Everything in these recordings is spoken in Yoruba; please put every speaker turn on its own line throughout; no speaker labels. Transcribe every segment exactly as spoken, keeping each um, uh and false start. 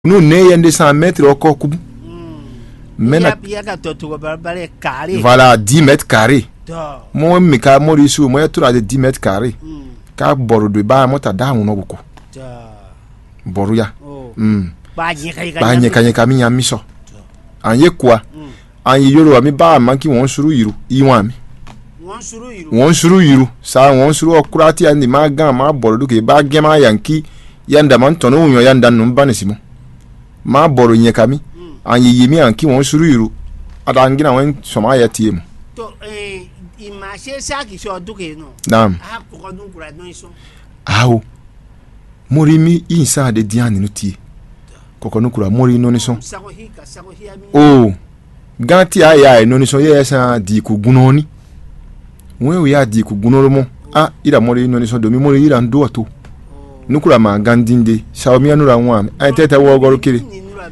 Nous ne de cent mètres encore coupe. Voilà, dix mètres carrés. Moi, mes cas, moi, ici, moi, tout à dix mètres carrés. Car bord de bas, moi, t'as d'âme, on a beaucoup. Boruya. Bah, n'y a qu'un camion à miso. En yé quoi? En yolo, à mi ba, manki, on suru yiru, iwami. On suru yiru, ça, on suru au kurati, and the magan, ma bordu, ke ba gema yanki, yandaman, tono, yandan, non banisimo. Ma boru nyekami an yimi an ki won suru yiru adangina wen soma ya tiem
to eh imashe saki so duke no
nam
ha ko dun kura no so
awo morimi insa de diani no tie kokonu kura mori no ni so oh ganti aya no ni so ye sa di ku gunoni wen we ya di ku gunoro mo ah ira mori no ni so do mi mori ira ndo to nukura ma gandinde shaomi anura nwa ai tete wo goro kiri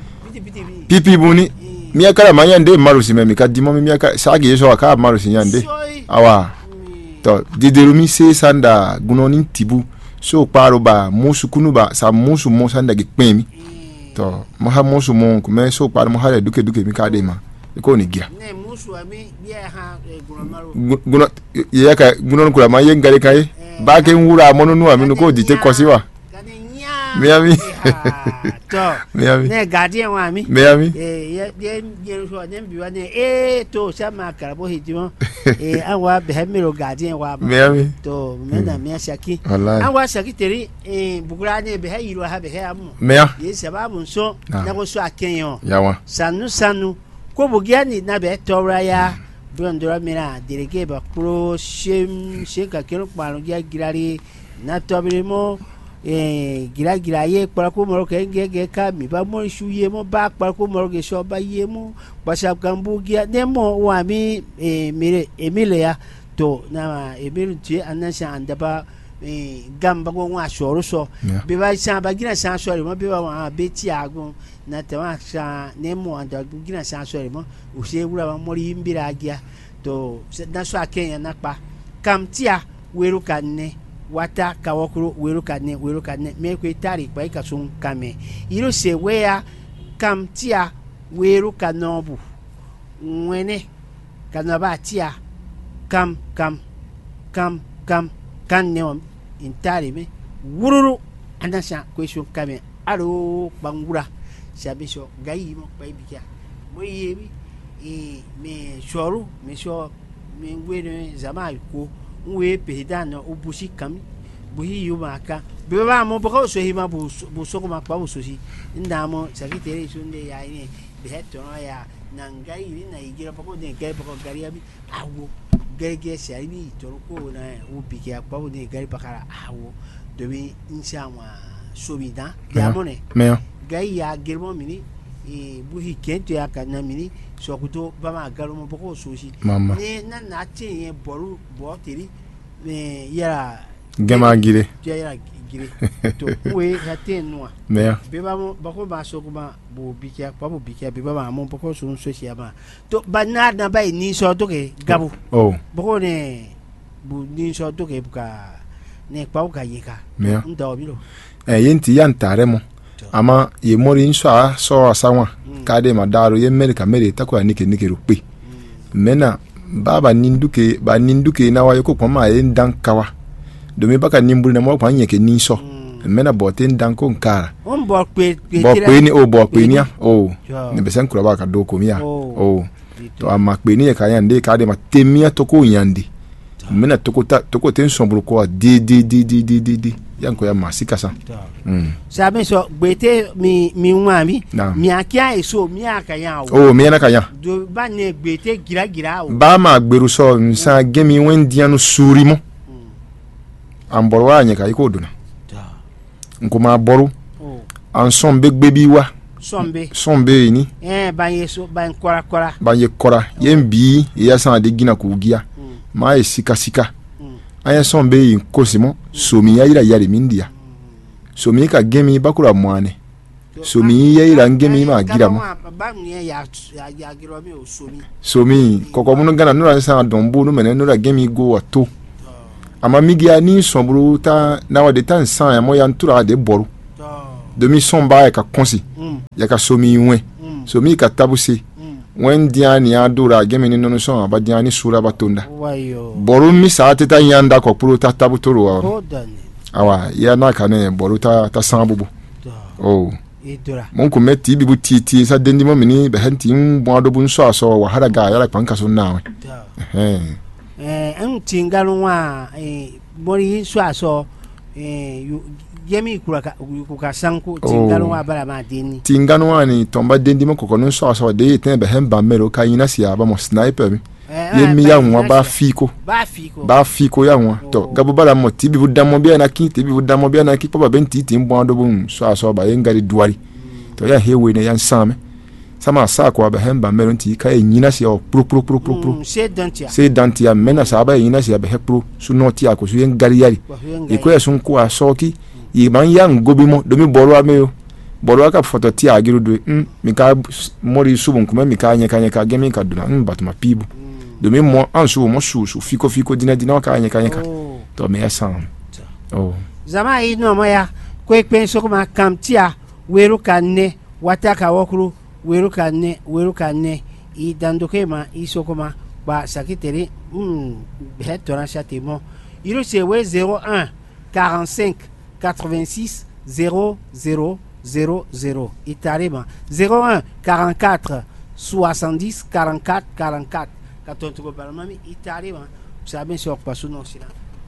pipi buni miya kala ma yande marusi me ka dimo miya ka sagi so ka marusi yande awa to diderumi se sanda gunoni tibu so paro ba musu kunu ba sa musu mo sanda ge pemi to mo ha musu mo ko me so paro mo ha le duke duke mi ka de ma ko ni gia
ne musu ami biya ha gunonmaro
guno ya ka gunon kula ma yen gare kai ba ke wura mo no ami no ko dite kosiwa Miami.
To.
Miami.
Ne gardien wa mi.
Miami.
Eh ye ye ye so ne bi wa ne eh to sama karabo hijimo. Eh anwa be hamiro gardien wa.
Miami.
To me na me shaki.
Wallahi.
Anwa shaki teri eh bugura ne be hayiro ha be hamu.
Mea.
Ye sababu so na go so akenyo.
Yawa.
Sanu sanu ko bugiani na be tora ya. Brondora mira direge ba pro shem sheka kero paro ya girari na tobirimo eh gira gira ye para ko moro ke ngege ka mi ba mo shu ye mo ba para ko moro ke so ba ye mo pasap gambu gia ne mo wa mi eh mire emilia to na emil ti anasa andaba eh gamba go wa soro so be ba sa ba gina sa so mo be ba wa be ti agun na te wa sa ne mo anda gina sa so mo o se wura ba mo ri mbira gia to na so akenya na pa kam tia weru kan ne wata kawokuru weru kane weru kane mekwe tari kwa ika sun kame iro se wea kam tia weru kanobu mwene kanaba tia kam kam kam kam kan ne intari me wururu anasha question kame alo bangura shabiso gayi mo kwa ibikia mo yebi e me shoru me sho me ngwere zama ko we pedan obushi kami buhi yumaka beba mo bako so hima bu bu so kuma pa bu so si ndamo sakiteri sunde ya ni beheto no ya nangai ni na igira bako de gai bako gari abi awo gege sai ni toroko na ubiki akpa bu de gari bakara awo dobi inshawa sobida diamone
me
gai ya girmo mini e buhi kento ya kana mini sokuto bama garumo boko sosi ne na na tin boru bo tiri me ya
gema gire
ya gire to we hatin no
me
be ba mo bako ba so kuma bo bikia pa bo bikia be ba mo boko so so sia ba to banar na bai ni so to ke gabu
oh
boko ne bu ni so to ke buka ne pa ka yeka
me
ndo biro
eh yenti yan tare mo ama ye mori insha so asanwa kade madaro ye merika mere takwa nike nike rupe mena baba ninduke ba ninduke na wayo ko pama ye ndankawa do me baka nimbulu na mo pa nyeke ninso mena bote ndanko nkara
on bo pe
bo pe ni o bo pe ni o ne besen kura baka do ko miya o to ama pe ni ka yande kade ma temia to ko yande mena to ko ta to ko ten sombulu ko di di di di di di yanko ya masika sa
mm sabe so gbete mi mi nwa mi mi akia eso mi aka ya o
oh mi na ka ya
do ba ne gbete gira gira o
ba ma gberu so nsa gemi wendianu suri mo amboro anye ka iko duna nko ma boru an sombe gbebi wa
sombe
sombe ni
eh ba yeso ba nkora kora
ba ye kora yembi ya san de gina ku gia ma e sika sika aya sombe yin kosimo somi ya ira yari mindia somi ka gemi bakura mwane somi ya ira ngemi ma gira mo
ba mu ya ya gira mi o somi
somi koko muno gana nura sa dombu no mene nura gemi go ato ama migia ni somburu ta na wa de tan san ya mo ya ntura de boru demi somba ya ka konsi ya ka somi wen somi ka tabuse wen diani adura gemi ni nono son ba diani sura batonda boru mi sa teta yanda ko pro ta tabutoro wa awa ya na kane boru ta ta sambubu oh mon ko metti bibu titi sa dendi mo mini be henti mbo ado bun so aso wa haraga ya la panka so na eh
eh en tingalu wa eh mori so aso eh yemi kuraka kuka sanku tingalu wa bala ma deni
tingalu wa ni tomba dendi mo ko no so aso de ten be hem ba mero ka yina sia ba mo sniper mi yemi ya nwa ba fiko
ba fiko
ba fiko ya nwa to gabo bala mo tibi bu damo bia na ki tibi bu damo bia na ki papa ben titi mbo ado bun so aso ba yengari duari to ya hewe ne yan same sama sa ko ba hem ba mero nti ka yina sia o pro pro pro pro pro
c'est dantia
c'est dantia mena sa ba yina sia be he pro su noti ako su yengari yari e ko yasun ko asoki i man yang gobi mo do mi boro ameyo boro aka foto ti agiru do mm mi ka mori subun kuma mi ka anya ka anya ka gemi ka duna mm batuma pibu do mi mo ansu mo su su fiko fiko dina dina ka anya ka anya ka to me asam oh
zama yi no moya ko ekpen so kuma kamtia weru kanne wataka wokru weru kanne weru kanne i dandoke ma i so kuma ba sakiteri mm hetora chatimo iro se we zéro un quarante-cinq quatre-vingt-six zéro zéro zéro zéro itarima zéro un quarante-quatre soixante-dix quarante-quatre quarante-quatre katon to ba mami itarima sabe so kwa suno sila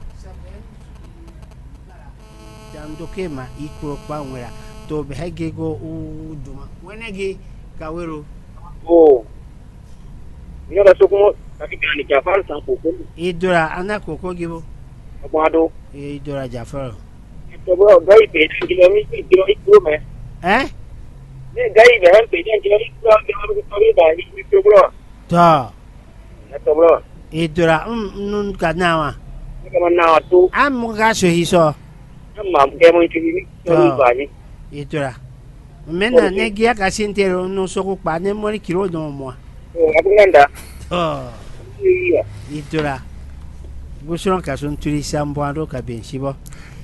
dandoke ma i ko pa nwera to be hege go u duma wenege kawero
oh yo da sokumo takikani Jafar san koko
idora ana koko gibo
amado
idora Jafar
to bro gai pe kilomita kilo kilo me
eh
ne gai be han pe kilo kilo kilo kilo ba ni to bro
ta
to bro
idora um nun kanawa
kama na to
am ga so hiso
amma ke mo tini to ba ni
idora mena ne gia ka sintero no soko pa ne mori kilo do mo
oh abunganda
oh idora bushron ka son turi sambo ando ka bensibo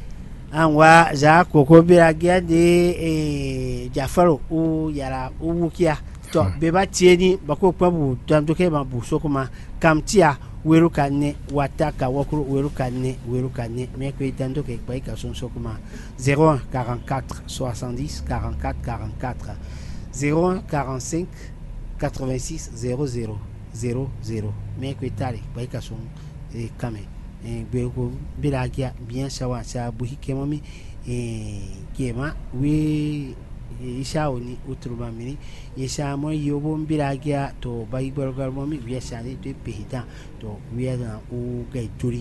anwa za koko bira gia de eh Jafaro u yara u wukia to be ba tieni bako pabu dandoke ma bu sokoma kamtia weru kanne wataka wakuru weru kanne weru kanne me ko dandoke ba ka son sokoma zéro un quarante-quatre soixante-dix quarante-quatre quarante-quatre zéro un quarante-cinq quatre-vingt-six zéro zéro zéro zéro me ko tari ba ka son e kame e beko biragia bien sawa sa buhi kemomi e kema we isha oni utruba mini isha mo yobo biragia to bai gorgar momi we sha ni to pehita to we na u gaituri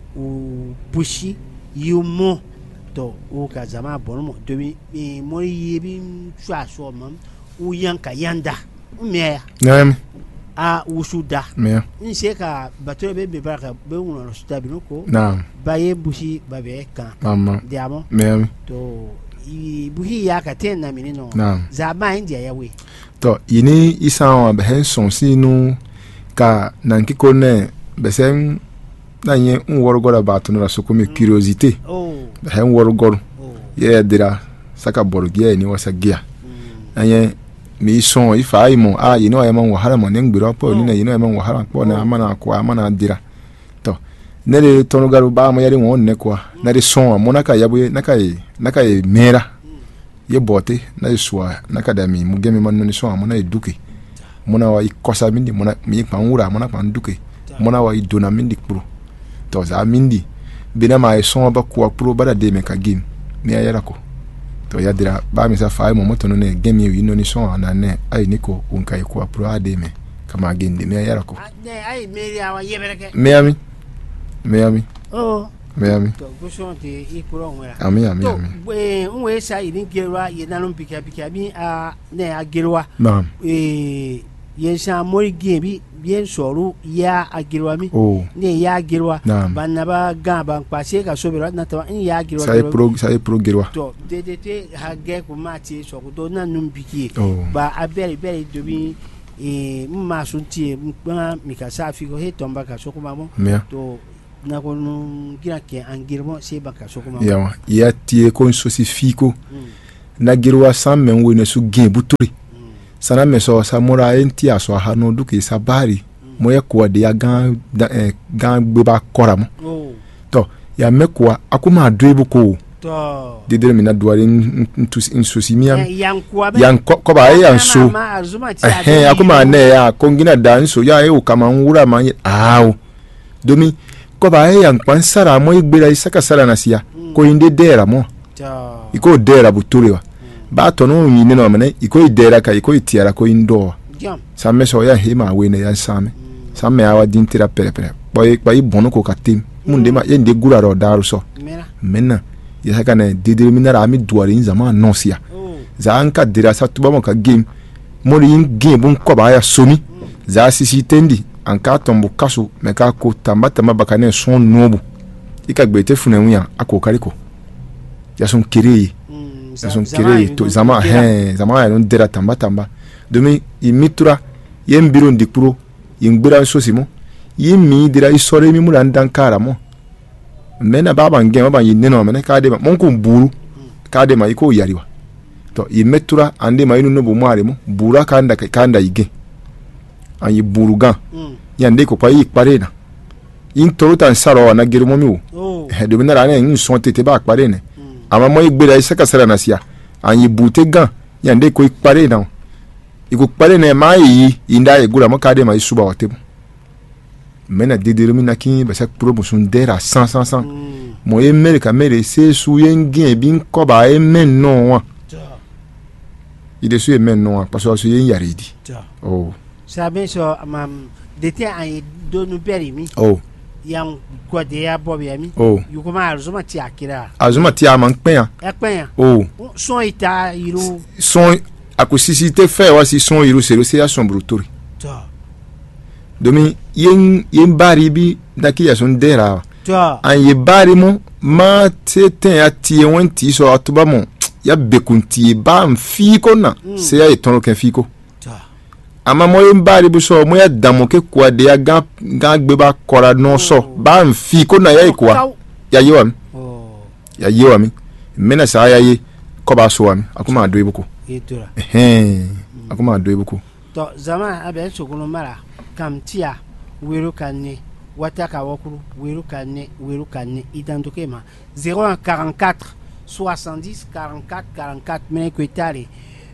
u bushi yumo to u ka zama bonmo to bi mo yebi swa so mam u yanka yanda me
nem
a usuda
me
nse ka bato be be baraka be wono suda bi noko
na
baye bushi babe kan
mama
diamo
me
to i buhi ya ka ten na mini no
na
za ba india ya we
to ini isa be hen son sinu ka nanki ko ne be sen na nye nworo gora bato na so komi curiosité
oh
be hen woro goro
oh
ye dira saka borgia ni wasa gia anye mi son ifa imo ah you know I man wahala mo ngbiro po ni na you know I man wahala po na amana ko amana dira to nere tonu garu ba mo yari won ne kwa na de son mo naka yabu naka e naka e mera ye bote na iswa naka da mi mu gemi man no ni son mo na eduke mo na wa ikosa mindi mo na mi pa nwura mo na pa nduke mo na wa idona mindi pro to za mindi bina ma e son ba kwa pro bada de me ka game mi ayara ko to ya dira ba mi sa fa mo moto no ne gemi wi no ni son na ne ai niko unkai ko pro ade me kama gende me yara ko
ne ai meri awa yebereke
me ami me ami
oh
me ami
to gushon te ikuro nwera
ami ami ami
to we nwe sa idin gerwa ye nanu pika pika bi a ne a gerwa
na
eh ye sa mori gebi bien soru ya agirwa mi
oh
ne ya agirwa
Naam.
banaba ga ban pase ka sobira na ta in ya agirwa
sai pro sai pro gerwa
to de de te hage ko mati so ko do na num biki
oh
ba abere bere do bi e ma sunti ma mi ka sa fi ko he tomba ka so ko mamo
me
to na ko no gira ke angirmo se ba ka so ko mamo
ya ya tie ko so si fiko na girwa sam men wene su gen buturi sana me so samura enti aso ha no duke sabari mo ye ko de ya gan eh, gan gbeba kora mo
oh
to ya mekwa akuma adrebu ko
to
de de mina duare into insosimia
yan kwa
yan ko ba yan so eh akuma ne ya kongina dan so ya e o kama nwura man aw domi ko ba yan kwansara mo igbera isaka sara nasia ko inde dera mo iko dera buturewa ba to no yine no mane iko idera ka iko itiara ko indo samme so ya hema we ne ya same samme awa dintira pere pere boy boy bono ko katim munde ma yende gura ro daru so mena ya saka ne determinara ami duare in zaman nosia za anka dira sa tuba mo ka game mori in game bun ko ba ya somi za sisi tendi anka tombo kaso me ka ko tamba tamba bakane son nobu ika gbete funemuya akokariko ya son kiri ya son kiri to zama he zama ya non dera tamba tamba domi imitura yembiro ndikuro yingbira sosimo yimi dira isore mi mulanda nkara mo mena baba nge baba yineno mena kade ma monku buru kade ma iko yariwa to imetura ande ma inu no bo mware mo bura kanda kanda ige ayi buruga yande ko pa yi parena in toruta nsaro na girmo mi wo he do minara na yin son tete ba pare ne ama mo igbera isaka sara na sia ayi bute gan yande ko ipare na iko pare ne ma yi inda e gura mo kade ma isuba wote mena didiru na kin ba sak promotion dera cent cent cent mo e mere ka mere se su yengi e bin ko ba e men no wa ide su e men no wa paso su yen yaridi oh
sabe so mam dete ay do nu perimi
oh
yang ko de ya bobi ami
oh
yukuma azuma ti akira
azuma ti aman pen
e pen
oh
son ita iru
son akosisite fe wa si son iru sero se ya son brutori
to
domi yen yen bari bi daki ya son dera
to
an ye bari mo ma te ten ya ti won ti so atuba mo ya bekunti ba mfi ko na se ya etono ken fi ko ama mo yen bari bu so mo ya damo ke kwa de ya ga ga gbe ba kora no so ba mfi ko na ya ikwa ya yewa mi
oh
ya yewa mi mena sa ya ye ko ba so wa mi akuma ado ibuko
etura
eh akuma ado ibuko
to zama abe sokolo mara kamtia weru kanne wataka wakuru weru kanne weru kanne idantoke ma zéro un quarante-quatre soixante-dix quarante-quatre quarante-quatre mene kwetare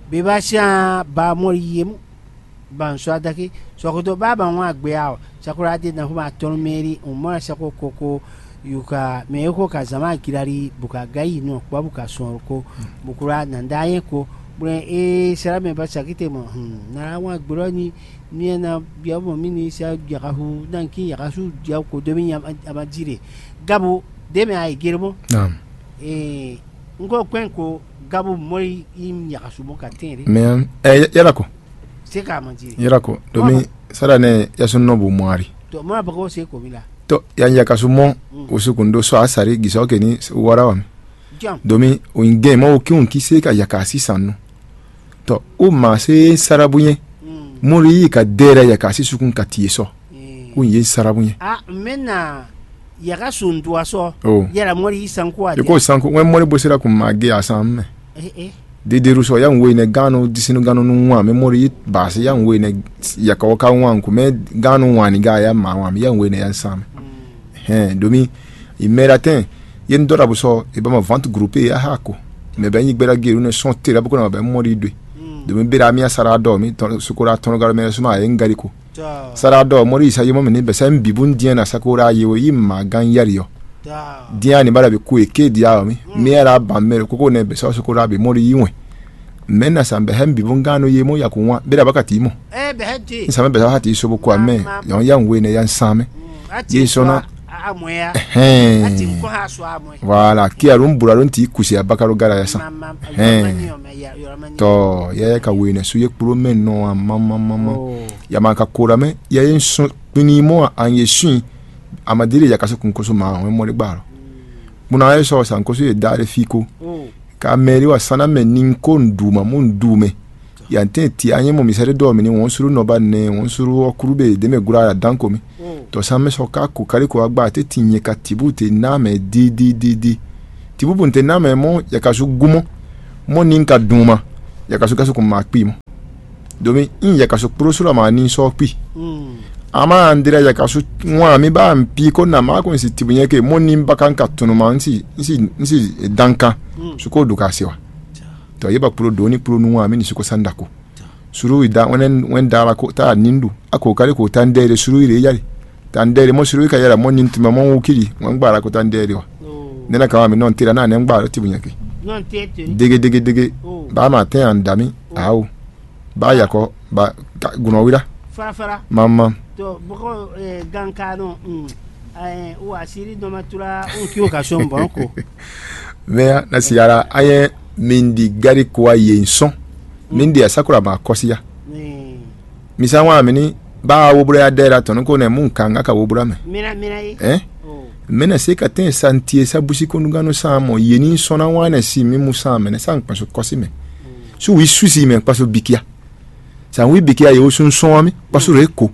bebasha ba moriyem ban so adake sokoto baba wa agbe awo sakura de na huma tonmeri umora sako koko yuka meko ka zama kirari buka gayi no kwa buka sonko bukura nandaye ko bure e sera me ba sakite mo na wa gboro ni ni na bia mo mini sa yakahu nanki yakasu dia ko domi ya amajire gabo deme ay girmo
naam
e ngo kwenko gabo mori im yakasu mo katere
mais eh yala ko
se ka amajire
yala ko domi sara ne yasun no bu mwari
to mo ba ko se ko bila
to yan yakasu mo usukundo so asari giso ke ni warawa
jam
domi o inge mo ki un ki se ka yakasi sanu to o ma se sarabunye muri ka dere yakasi sukun ka tieso o yin sarabunye
ah mena yakasu ndwa so
oh
yara mori sanko ade
ko sanko wen mori bosira ku mage asam
eh eh
de de so yan we ne gano disinu gano nu nwa me mori ba se yan we ne yakawo ka nwa ku me gano nwa ni ga ya ma nwa me yan we ne yan sam eh domi imeratin yen dora bu so e ba ma vente groupée ya hako me ben yi gbera geru ne son tira bu ko na ba mori do domi bira mi asara do mi to sukura tono gar me suma en gariko sara do mori isa yimo me ne be sam bibun dia na sakura yewo yimma gan yariyo dia ni bara be ku e ke dia mi me era ba me ko ko ne be so sukura be mori yiwe mena sambe hem bibun gano yemo yakunwa bira bakati mo
eh be hati
sambe be hati so bu kwa me yon yan we ne yan same yesona
amoya
eh
ati ko ha so amoya
voilà ki arum buraron ti kusi abakaro gara ya sa eh to ya ka we ne so ye kuro men no mama mama ya maka kora me ya yin so pini mo an yesun amadire ya kaso kunkoso ma won mo le gbaro muna ye so san koso ye dare fiko ka meri wa sana me ninko nduma mu ndume ya ntenti anye mo misere do me ni won suru no ba ne won suru okurube de me gura danko mi to samme so ka ko kare ko agba te tinye ka tibute na me di di di di tibubu nte na me mo ya ka su gumo moni ka duma ya kaso kaso ko makpi mo domi in ya kaso prosura ma ni so pi ama andira ya kaso nwa mi ba mpi ko na ma ko si tibunye ke moni mbaka ka tunu ma nsi nsi nsi danka su ko du ka sewa to yeba pro doni pro nwa mi ni su ko sandako suru ida wonen wen dara ko ta nindu ako kare ko tandere suru ire yari tandere mo suru ka yara moni ntuma mo ukiri wan gbara ko tandere wa nena ka mi non tira na ne ngbara tibunye ke
non tete
dege dege dege ba ma ten andami awo ba ya ko ba guno wira
fara fara
mama
to boko ganka no eh o asiri no matura on ki o ka so mbonko
me na siara aye mindi gari ko aye nson mindi asakura ba kosia eh misanwa amini ba wo bura dera to no ko ne mun kan aka wo bura me
mina mina yi
eh mena se ka ten santie sa busi ko ngano sa mo yeni sona wana si mi musa me ne san paso kosi me su wi susi me paso bikia sa wi bikia yo sun son mi paso reko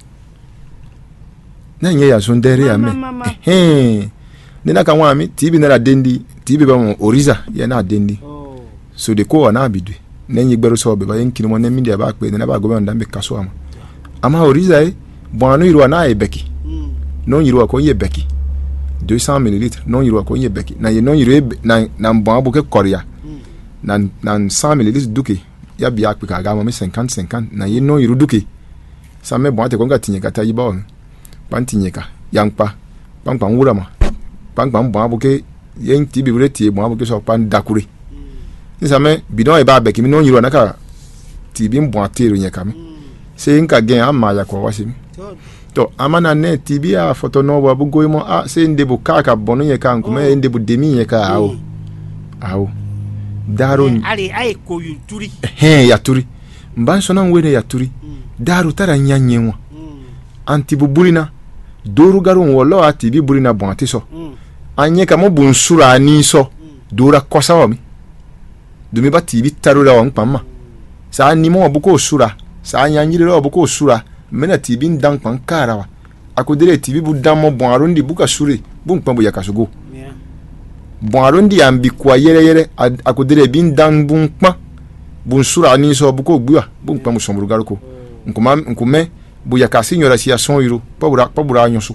na nye ya son dere ya me eh ne na ka wa mi tibi na dendi tibi ba mo oriza ya na dendi so de ko na abidu ne nyi gbero so be ba yen kini mo ne mi dia ba pe ne ba go be ndambe kaso ama ama oriza e bwanu irwa na e beki no yirwa ko ye beki deux cents millilitres non yiro ko yebeki na ye non yiro na na mbon abuke korea na na cent millilitres duke ya biya kwa ga mo cinquante cinquante na ye non yiro duke sa me bon ate ko ngatinye kata yiba on pantinye ka yankpa pampa wura ma pampa mbon abuke yen ti bibure ti bon abuke so pan dakure ni sa me bidon e ba beki mi non yiro na ka ti bi mbon atero nya ka mi se nka gen amma ya ko wasi mi to amana ne tibia foto no wa bugo mo a se ndebo kaka bonu ye kan kuma oh. ndebo demi ye ka awo mm. awo daro
eh, ali ai ko yuturi
he ya turi mban sona ngwede ya turi mm. daro tara nyanye nwa mm. antibu burina doru garu wolo atibi burina bon atiso mm. anye ka mo bunsura ni so mm. dora kosa wa mi dumi ba tibi tarura wa npamma mm. sa ni mo buko sura sa nyanyire ro buko sura mena tibi ndang pan karawa akodere tibi bu damo bon arondi buka sure bun pambo yakasugo yeah. Bon arondi ambi kwa yere yere akodere bin dang bun pa bun sura ni so buko gbuwa bun pambo somru garuko nkuma nkume bu yakasi nyora sia son euro pabura pabura nyonso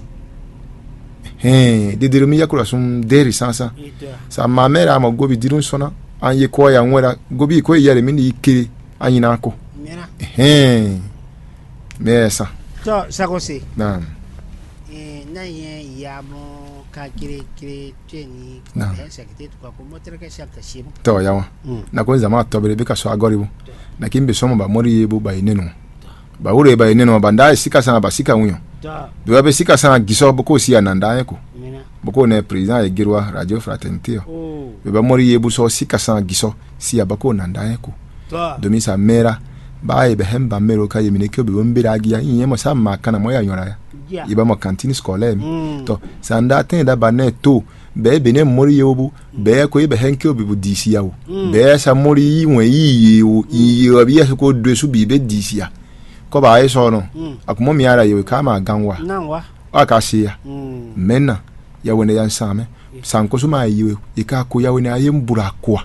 eh dedere mi yakura sum deri sansa sa ma mera ma gobi dirun sona anye ko ya nwera gobi ko yere mini ikiri anyina ko eh Mesa.
To sakosi.
Naam.
Eh na ye ya mo ka kire kire teni
eh
sakite to ko motere ka shaka shimu.
To yawa. Na ko zama to bere be ka so agoribu. Na kimbe somo ba mori yebu ba inenu. Ba ure ba inenu ba ndai sika sana ba sika unyo. To. Be be sika sana giso boko si ananda yeko. Mina. Boko ne president e girwa radio fraternité. Oh. Be ba mori yebu so sika sana giso si abako nanda yeko. To. Domi sa mera ba e be hemba mero ka yemine ke be wombira agia yin mo sa ma kana mo ya nyora ya iba mo cantine scolaire mm. To sanda ten da banet to be be ne mori yobu be ko ibe henke obi bu disia wo mm. Be sa mori yi won yi wo yi obi ya ko do su bi be disia ko ba e so no mm. Akumo mi ara yo ka ma ganwa
nanwa
aka sia mm. Mena ya wona ya nsame yeah. Sanko so ma yi e ka ko ya wona aye mbura ko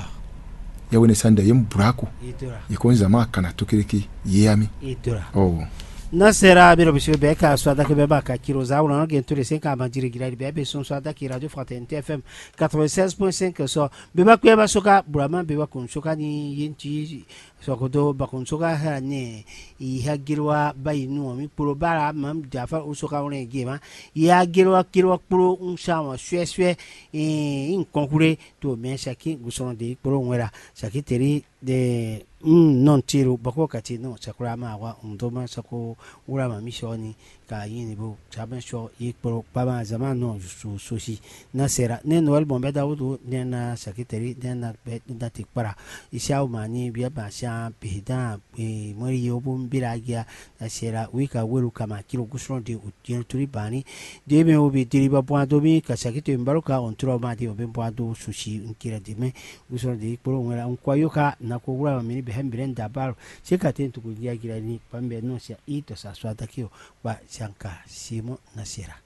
ya wone sanda yem burako yikonza makana tukiriki yami
itura
oh
nasera biro bisibe beka swada ke beba ka kiroza una no genture cinq ba dire girali bebe son swada ki radio fraternité F M quatre-vingt-seize point cinq so beba ku eba soka burama beba kun soka ni yenti sokodo ba kun soka ha ne i hagirwa bayinu mi pro bara mam dafa usoka one gema ya girwa kirwa pro un chama swe swe in conclure to men chaki guson de pro nwera chaki teri de mm non tiro bako kati no sakura ma wa undoma sako ura ma mishoni ka yini bo saben sho yikporo baba zaman no so so si na sera ne noel bombe dawudu ne na sakiteri ne na be da tikpara isha mani bia ba sha pihida e mori yobu mbiragia na sera wika welu kama kilo gusron de utien turi bani de me obi diriba bwado mi ka sakite mbaruka ontro ma de obi bwado sushi nkira de me gusron de yikporo ngara nkwayoka na ko ura ma mini hembren dabar sekate tukugia girani pambe no sia ito sa swata kio ba shanka simo nasira.